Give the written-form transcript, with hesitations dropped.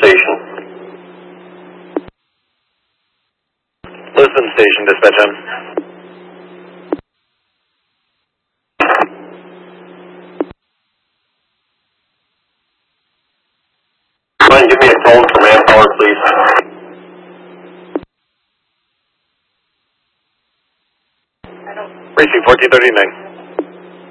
station. Listen station, dispatch M. Go ahead and give me a call for manpower, please. Precinct 1439.